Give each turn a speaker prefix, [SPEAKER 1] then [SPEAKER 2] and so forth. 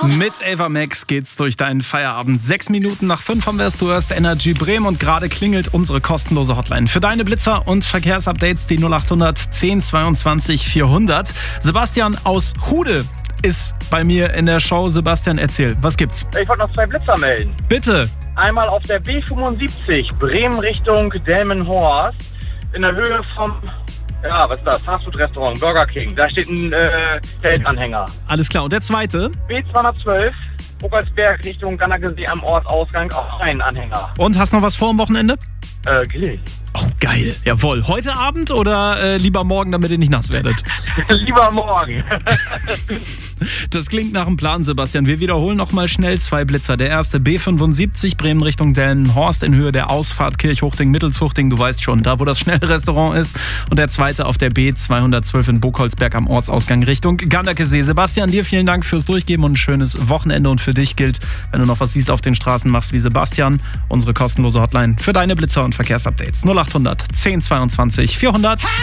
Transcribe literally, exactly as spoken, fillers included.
[SPEAKER 1] Mit Ava Max geht's durch deinen Feierabend. Sechs Minuten nach fünf haben wir es. Du hörst Energy Bremen und gerade klingelt unsere kostenlose Hotline. Für deine Blitzer und Verkehrsupdates die null achthundert zehn zweiundzwanzig vierhundert. Sebastian aus Hude ist bei mir in der Show. Sebastian, erzähl, was gibt's?
[SPEAKER 2] Ich wollte noch zwei Blitzer melden.
[SPEAKER 1] Bitte.
[SPEAKER 2] Einmal auf der B fünfundsiebzig, Bremen Richtung Delmenhorst, in der Höhe vom, ja, was ist das, Fastfood-Restaurant, Burger King. Da steht ein äh, Zeltanhänger.
[SPEAKER 1] Alles klar. Und der zweite?
[SPEAKER 2] B zweihundertzwölf, Buckersberg Richtung Gannerkesee am Ortsausgang, auch ein Anhänger.
[SPEAKER 1] Und hast noch was vor am Wochenende?
[SPEAKER 2] Äh, Grill.
[SPEAKER 1] Oh, geil. Jawohl. Heute Abend oder äh, lieber morgen, damit ihr nicht nass werdet?
[SPEAKER 2] Lieber morgen.
[SPEAKER 1] Das klingt nach einem Plan, Sebastian. Wir wiederholen noch mal schnell zwei Blitzer. Der erste B fünfundsiebzig, Bremen Richtung Delmenhorst in Höhe der Ausfahrt Kirchhuchting-Mittelzuchting. Du weißt schon, da wo das Schnellrestaurant ist. Und der zweite auf der B zweihundertzwölf in Burgholzberg am Ortsausgang Richtung Ganderkesee. Sebastian, dir vielen Dank fürs Durchgeben und ein schönes Wochenende. Und für dich gilt, wenn du noch was siehst auf den Straßen, machst wie Sebastian. Unsere kostenlose Hotline für deine Blitzer und Verkehrsupdates. null achthundert zehn zweiundzwanzig vierhundert.